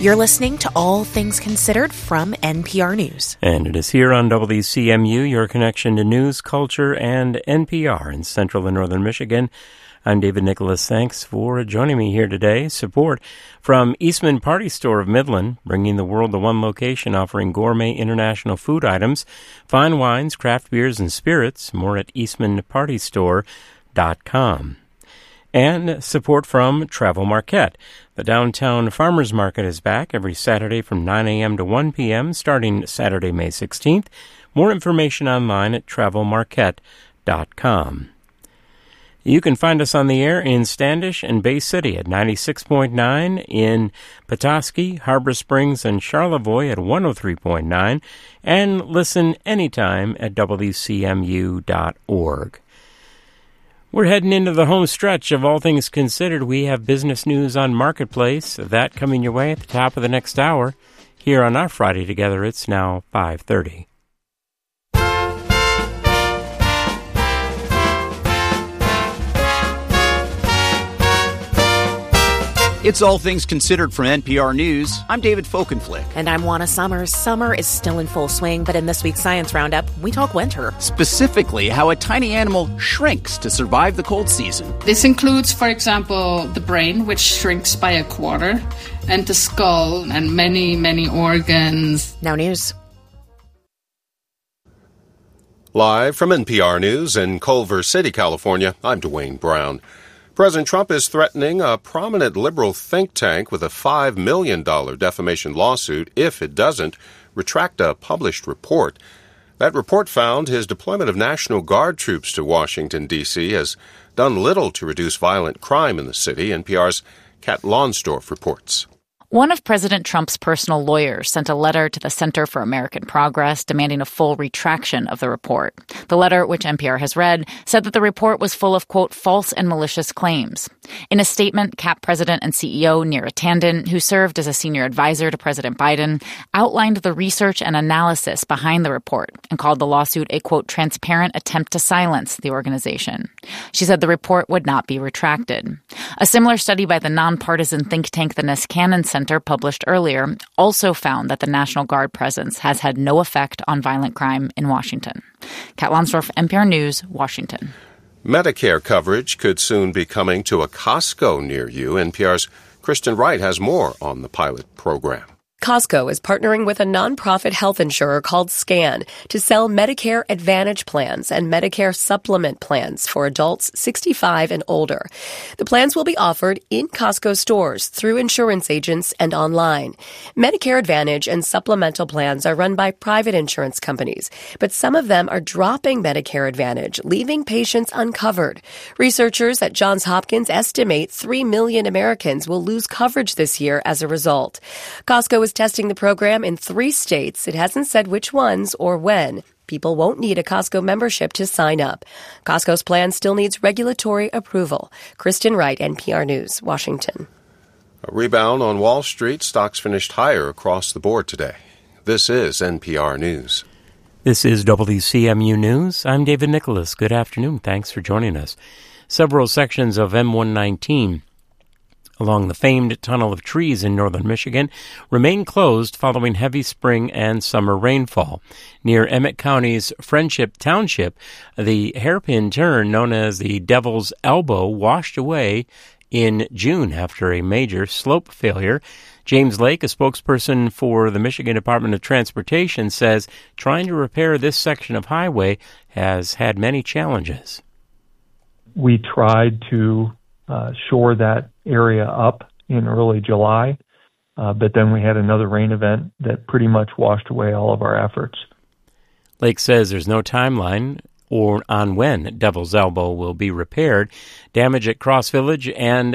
You're listening to All Things Considered from NPR News. And it is here on WCMU, your connection to news, culture, and NPR in central and northern Michigan. I'm David Nicholas. Thanks for joining me here today. Support from Eastman Party Store of Midland, bringing the world to one location, offering gourmet international food items, fine wines, craft beers, and spirits. More at eastmanpartystore.com. And support from Travel Marquette. The downtown farmers market is back every Saturday from 9 a.m. to 1 p.m. starting Saturday, May 16th. More information online at travelmarquette.com. You can find us on the air in Standish and Bay City at 96.9, in Petoskey, Harbor Springs, and Charlevoix at 103.9, and listen anytime at WCMU.org. We're heading into the home stretch of All Things Considered. We have business news on Marketplace. That coming your way at the top of the next hour. Here on our Friday Together, it's now 5:30. It's All Things Considered from NPR News. I'm David Folkenflik. And I'm Juana Summers. Summer is still in full swing, but in this week's Science Roundup, we talk winter. Specifically, how a tiny animal shrinks to survive the cold season. This includes, for example, the brain, which shrinks by a quarter, and the skull, and many, many organs. Now news. Live from NPR News in Culver City, California, I'm Dwayne Brown. President Trump is threatening a prominent liberal think tank with a $5 million defamation lawsuit if it doesn't retract a published report. That report found his deployment of National Guard troops to Washington, D.C. has done little to reduce violent crime in the city, NPR's Kat Lonsdorf reports. One of President Trump's personal lawyers sent a letter to the Center for American Progress demanding a full retraction of the report. The letter, which NPR has read, said that the report was full of, quote, false and malicious claims. In a statement, CAP President and CEO Neera Tanden, who served as a senior advisor to President Biden, outlined the research and analysis behind the report and called the lawsuit a, quote, transparent attempt to silence the organization. She said the report would not be retracted. A similar study by the nonpartisan think tank the Niskanen Center, published earlier, also found that the National Guard presence has had no effect on violent crime in Washington. Kat Lonsdorf, NPR News, Washington. Medicare coverage could soon be coming to a Costco near you. NPR's Kristen Wright has more on the pilot program. Costco is partnering with a nonprofit health insurer called SCAN to sell Medicare Advantage plans and Medicare Supplement plans for adults 65 and older. The plans will be offered in Costco stores, through insurance agents, and online. Medicare Advantage and supplemental plans are run by private insurance companies, but some of them are dropping Medicare Advantage, leaving patients uncovered. Researchers at Johns Hopkins estimate 3 million Americans will lose coverage this year as a result. Costco is testing the program in 3 states. It hasn't said which ones or when. People won't need a Costco membership to sign up. Costco's plan still needs regulatory approval. Kristen Wright, NPR News, Washington. A rebound on Wall Street. Stocks finished higher across the board today. This is NPR News. This is WCMU News. I'm David Nicholas. Good afternoon. Thanks for joining us. Several sections of M119 along the famed Tunnel of Trees in northern Michigan remain closed following heavy spring and summer rainfall. Near Emmett County's Friendship Township, the hairpin turn known as the Devil's Elbow washed away in June after a major slope failure. James Lake, a spokesperson for the Michigan Department of Transportation, says trying to repair this section of highway has had many challenges. We tried to shore that area up in early July, but then we had another rain event that pretty much washed away all of our efforts. Lake says there's no timeline or on when Devil's Elbow will be repaired. Damage at Cross Village and